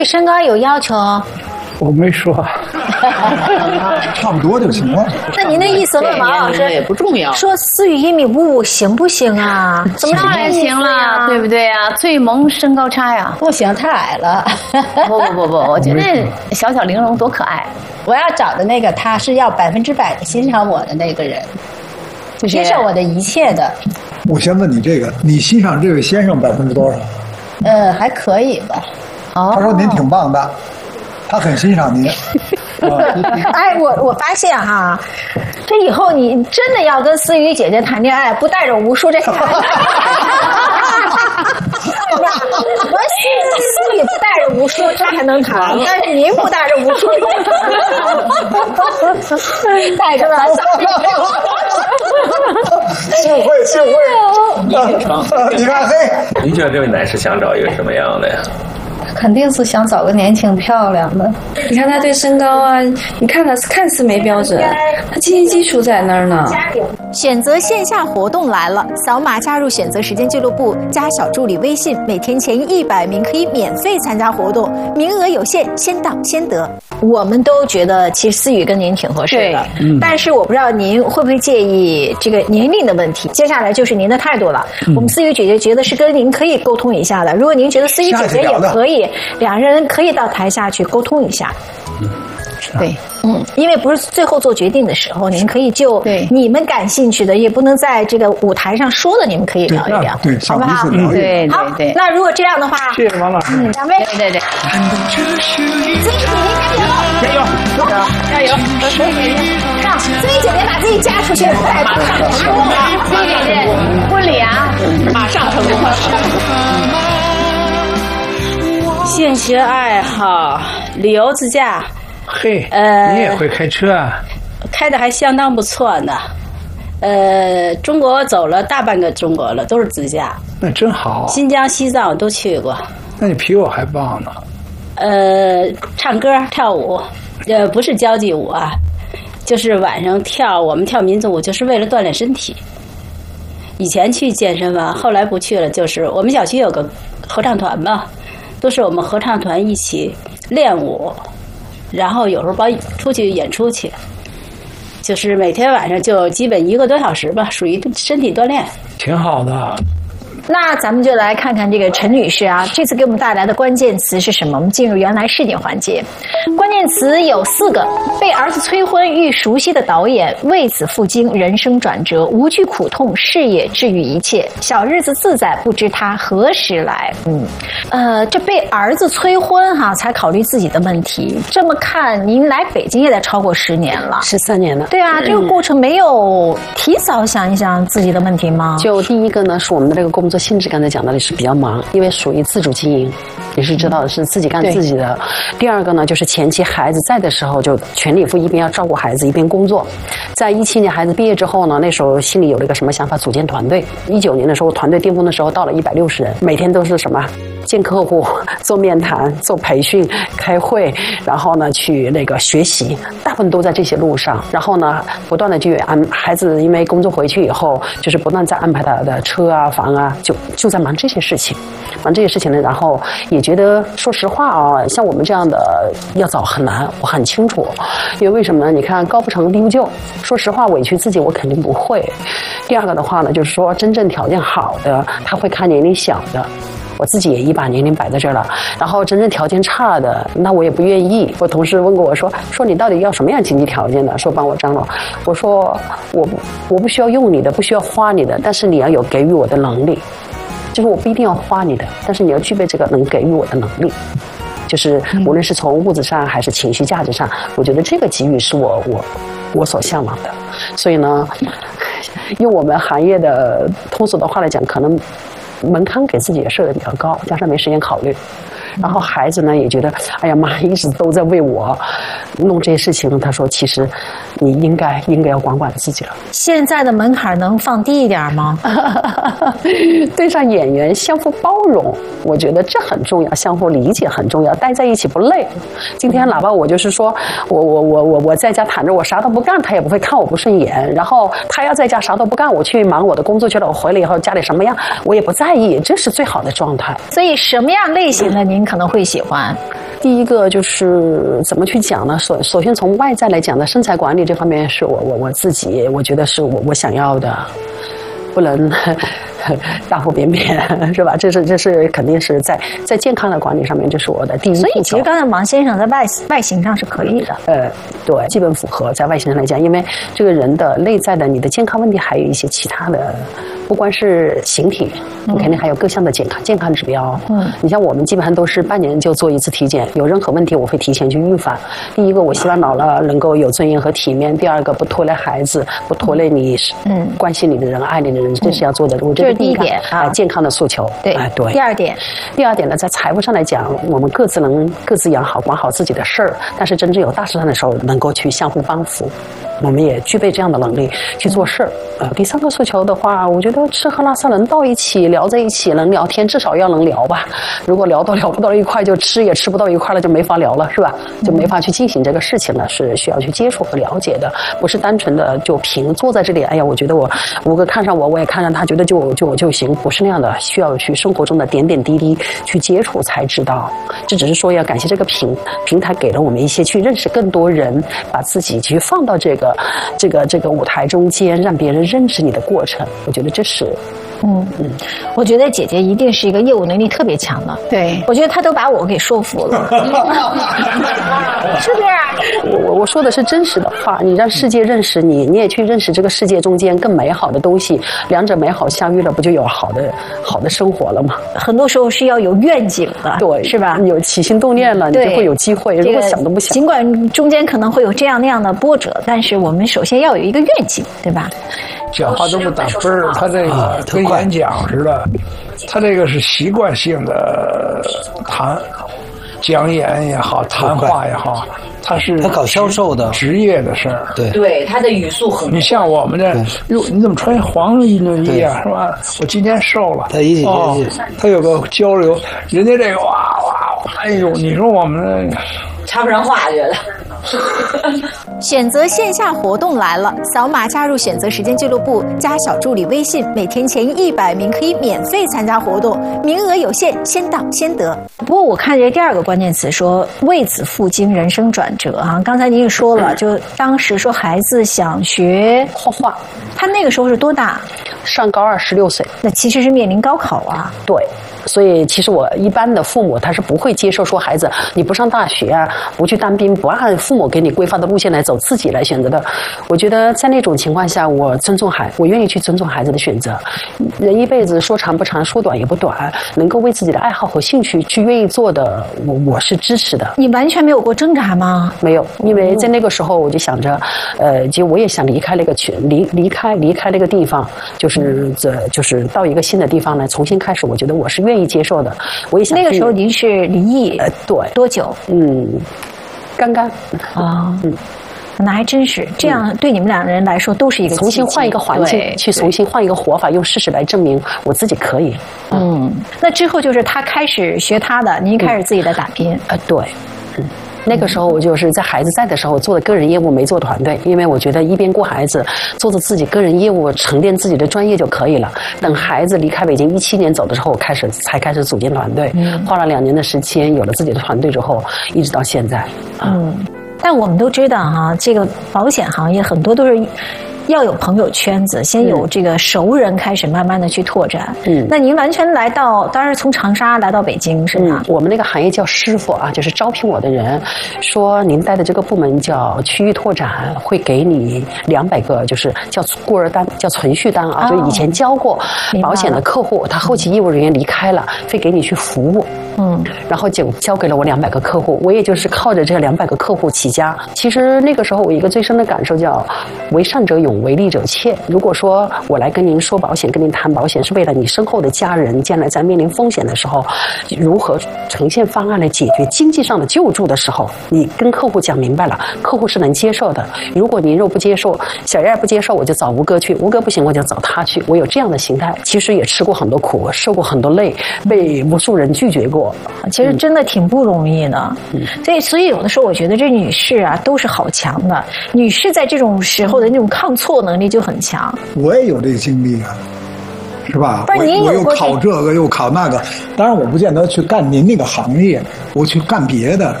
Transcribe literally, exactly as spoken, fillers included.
身高有要求？ 我没说， 差不多就行了。 那您的意思问王老师也不重要， 说思雨一米五五行不行啊？怎么当然行了，对不对啊？最萌身高差呀！ 不行，太矮了。 不不不不，我觉得小小玲珑多可爱。 我要找的那个，他是要百分之百的欣赏我的那个人，接受我的一切的。 我先问你这个，你欣赏这位先生百分之多少？ 呃，还可以吧。 哦，他说您挺棒的。他很欣赏您。 哎，我我发现哈，这以后你真的要跟思雨姐姐谈恋爱，不带着无数这个。我思雨不带着无数，她还能谈，但是您不带着无数，带着吧。 幸会幸会。你看，嘿， 您觉得这位男士想找一个什么样的呀？ 肯定是想找个年轻漂亮的。你看他对身高啊，你看他看似没标准，他经济基础在那儿呢。 选择线下活动来了，扫码加入选择时间俱乐部，加小助理微信，每天前一百名可以免费参加活动，名额有限，先到先得。我们都觉得其实思雨跟您挺合适的，嗯、但是我不知道您会不会介意这个年龄的问题。接下来就是您的态度了。嗯、我们思雨姐姐觉得是跟您可以沟通一下的，如果您觉得思雨姐姐也可以，两人可以到台下去沟通一下。 嗯， 对，嗯，因为不是最后做决定的时候，您可以就你们感兴趣的，也不能在这个舞台上说的，你们可以聊一聊， 对， 好不好？ 嗯， 对好， 对。 那如果这样的话， 谢谢王老师， 嗯，两位， 对对对， 思雨姐姐加油， 加油， 加油！ 让思雨姐姐把自己嫁出去，马上成功了， 思雨姐姐婚礼啊，马上成功了。 兴趣爱好，旅游自驾。 嘿， 呃， 你也会开车啊？ 开的还相当不错呢。呃，中国走了大半个中国了，都是自驾。 那真好。 新疆、西藏我都去过。 那你比我还棒呢。 呃，唱歌跳舞，呃，不是交际舞啊，就是晚上跳。我们跳民族舞就是为了锻炼身体。以前去健身房，后来不去了。就是我们小区有个合唱团嘛，都是我们合唱团一起练舞。然后有时候包出去演出去，就是每天晚上就基本一个多小时吧，属于身体锻炼， 挺好的。 那咱们就来看看这个陈女士啊，这次给我们带来的关键词是什么？我们进入原来试点环节，关键词有四个：被儿子催婚遇熟悉的导演，为子赴京人生转折，无惧苦痛，事业治愈一切，小日子自在，不知他何时来。嗯，呃，这被儿子催婚哈、啊，才考虑自己的问题。这么看，您来北京也得超过十年了， 十三年了。 对啊，这个过程没有提早想一想自己的问题吗？ 就第一个呢，是我们的这个工作性质，刚才讲到的是比较忙，因为属于自主经营，你是知道的，是自己干自己的。第二个呢，就是前期孩子在的时候，就全力以赴，一边要照顾孩子，一边工作。在一七年孩子毕业之后呢，那时候心里有了一个什么想法，组建团队。一九年的时候，团队巅峰的时候到了一百六十人，每天都是什么见客户、做面谈、做培训、开会，然后呢去那个学习，大部分都在这些路上。然后呢，不断的去安孩子，因为工作回去以后，就是不断在安排他的车啊、房啊，就就在忙这些事情，忙这些事情呢。然后也觉得，说实话啊，像我们这样的要找很难，我很清楚。因为为什么呢？你看高不成低不就，说实话委屈自己我肯定不会。第二个的话呢，就是说真正条件好的，他会看年龄小的。我自己也一把年龄摆在这儿了，然后真正条件差的，那我也不愿意。我同事问过我说：“说你到底要什么样经济条件的？说帮我张罗。”我说：“我我不需要用你的，不需要花你的，但是你要有给予我的能力。就是我不一定要花你的，但是你要具备这个能给予我的能力。就是无论是从物质上还是情绪价值上，我觉得这个给予是我我我所向往的。所以呢，用我们行业的通俗的话来讲，可能门槛给自己也设的比较高，加上没时间考虑。然后孩子呢也觉得，哎呀妈，一直都在为我弄这些事情。他说，其实你应该应该要管管自己了。 现在的门槛能放低一点吗？ 对上演员相互包容，我觉得这很重要，相互理解很重要，待在一起不累。今天哪怕我就是说我我我我我在家躺着，我啥都不干，他也不会看我不顺眼。然后他要在家啥都不干，我去忙我的工作去了，我回来以后家里什么样我也不在意，这是最好的状态。 所以什么样类型的您您可能会喜欢。 第一个就是怎么去讲呢？首首先从外在来讲呢，身材管理这方面是我我我自己，我觉得是我我想要的，不能大腹便便，是吧？这是这是肯定是在在健康的管理上面，这是我的第一步。 所以其实刚才王先生在外外形上是可以的， 呃，对，基本符合在外形上来讲，因为这个人的内在的你的健康问题，还有一些其他的。不光是形体，你肯定还有各项的健康健康指标。嗯，你像我们基本上都是半年就做一次体检，有任何问题我会提前去预防。第一个，我希望老了能够有尊严和体面；第二个，不拖累孩子，不拖累你嗯关心你的人、爱你的人，这是要做的。我觉得第一点啊， 健康的诉求。 对，对。第二点， 第二点呢，在财务上来讲，我们各自能各自养好、管好自己的事儿，但是真正有大事上的时候，能够去相互帮扶。我们也具备这样的能力去做事儿。呃，第三个诉求的话，我觉得吃喝拉撒能到一起聊在一起，能聊天，至少要能聊吧。如果聊都聊不到一块，就吃也吃不到一块了，就没法聊了，是吧？就没法去进行这个事情了，是需要去接触和了解的，不是单纯的就凭坐在这里。哎呀，我觉得我吴哥看上我，我也看上他，觉得就就就行，不是那样的，需要去生活中的点点滴滴去接触才知道。这只是说要感谢这个平平台给了我们一些去认识更多人，把自己去放到这个。这个这个舞台中间，让别人认识你的过程，我觉得这是， 嗯嗯，我觉得姐姐一定是一个业务能力特别强的。 对， 我觉得她都把我给说服了，是不是？ 我我说的是真实的话，你让世界认识你，你也去认识这个世界中间更美好的东西，两者美好相遇了，不就有好的好的生活了吗？ 很多时候是要有愿景的， 对， 是吧？ 有起心动念了，你就会有机会。如果想都不想， 尽管中间可能会有这样那样的波折，但是我们首先要有一个愿景，对吧？ 讲话都不打分儿，他这个跟演讲似的，他这个是习惯性的谈讲演也好，谈话也好，他是他搞销售的职业的事儿。 对对，他的语速很。 你像我们这，哟，你怎么穿黄衣内衣啊？是吧？我今天瘦了。 他一哦，他有个交流，人家这个哇哇，哎呦，你说我们插不上话，觉得。 选择线下活动来了，扫码加入选择时间俱乐部，加小助理微信，每天前一百名可以免费参加活动，名额有限，先到先得。不过我看这第二个关键词说为子赴京，人生转折啊，刚才您也说了，就当时说孩子想学画画， 他那个时候是多大？ 上高二，十六岁。 那其实是面临高考啊。 对。所以其实我一般的父母他是不会接受说孩子你不上大学啊，不去当兵，不按父母给你规范的路线来走，自己来选择的。我觉得在那种情况下，我尊重孩，我愿意去尊重孩子的选择。人一辈子说长不长，说短也不短，能够为自己的爱好和兴趣去愿意做的，我我是支持的。 你完全没有过挣扎吗？ 没有，因为在那个时候我就想着，呃，其实我也想离开那个群，离离开离开那个地方，就是这就是到一个新的地方来重新开始。我觉得我是愿意接受的。我也想那个时候您是离异， 呃，对， 多久？ 嗯，刚刚啊，嗯。那还真是这样，对你们两个人来说都是一个重新换一个环境，去重新换一个活法，用事实来证明我自己可以。 嗯，那之后就是他开始学他的，您开始自己的打拼。 呃，对，嗯。那个时候我就是在孩子在的时候做的个人业务，没做团队，因为我觉得一边顾孩子，做着自己个人业务，沉淀自己的专业就可以了。等孩子离开北京一七年走的时候，我开始才开始组建团队，花了两年的时间，有了自己的团队之后，一直到现在。 嗯，但我们都知道哈，这个保险行业很多都是要有朋友圈子，先有这个熟人开始慢慢的去拓展。嗯，那您完全来到，当然从长沙来到北京是吗？ 嗯，我们那个行业叫师傅啊，就是招聘我的人说您带的这个部门叫区域拓展，会给你两百个，就是叫孤儿单，叫存续单啊，哦、就是以前交过保险的客户，他后期业务人员离开了，会给你去服务。嗯，然后就交给了我两百个客户，我也就是靠着这两百个客户起家。其实那个时候我一个最深的感受叫为善者勇，为利者怯。如果说我来跟您说保险，跟您谈保险，是为了你身后的家人将来在面临风险的时候，如何呈现方案来解决经济上的救助的时候，你跟客户讲明白了，客户是能接受的。如果您若不接受，小燕不接受，我就找吴哥去，吴哥不行我就找他去。我有这样的心态，其实也吃过很多苦，受过很多累，被无数人拒绝过。 其实真的挺不容易的，嗯、所以所以有的时候我觉得这女士啊都是好强的，女士在这种时候的那种抗挫能力就很强。 我也有这个经历啊， 是吧？ 不是您我又有过这考这个又考那个，当然我不见得去干您那个行业，我去干别的。